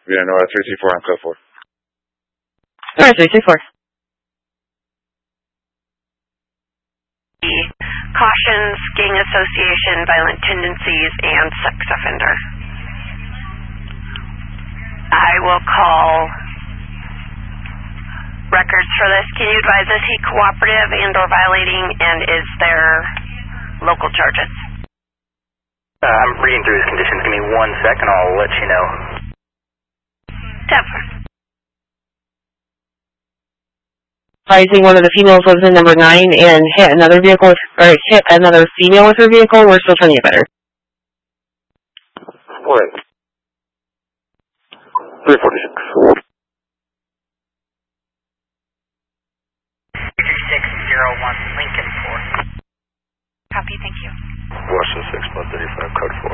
Yeah, no, 334 on code 4. Alright, 334. Cautions, gang association, violent tendencies, and sex offender. I will call records for this. Can you advise, is he cooperative and or violating, and is there local charges? I'm reading through his conditions. Give me 1 second, I'll let you know. Definitely. Advising one of the females was in number 9 and hit another vehicle, or hit another female with her vehicle. We're still trying to get better. What? 346. 3601 Lincoln 4. Copy, thank you. Washington 6.35, code 4.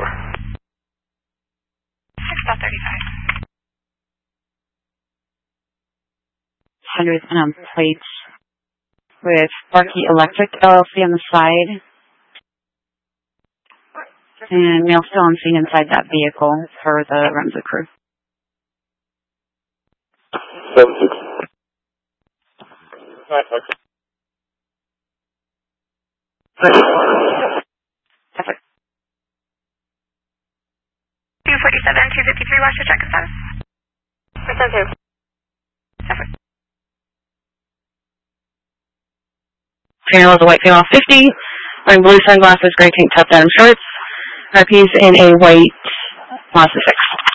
6.35. 100 plates with Sparky Electric LLC on the side. And male still on scene inside that vehicle for the Remza crew. 76. Perfect. 247, 253, watch the check status. 472. Perfect. Female is a white female, 50, wearing blue sunglasses, gray tank top, denim shorts. RP's in a white Mazda 6.